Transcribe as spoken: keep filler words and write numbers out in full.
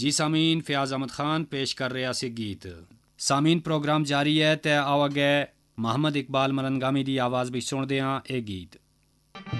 जी सामीन, फियाज अहमद खान पेश कर रहा सी गीत। सामीन प्रोग्राम जारी है ते आओ अगे मोहम्मद इकबाल मरनगामी की आवाज़ भी सुनते हाँ। ये गीत